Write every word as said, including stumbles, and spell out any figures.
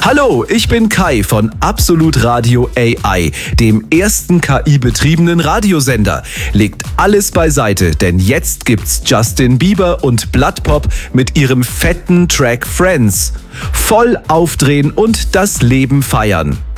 Hallo, ich bin Kai von Absolut Radio A I, dem ersten K I-betriebenen Radiosender. Legt alles beiseite, denn jetzt gibt's Justin Bieber und Blood Pop mit ihrem fetten Track Friends. Voll aufdrehen und das Leben feiern.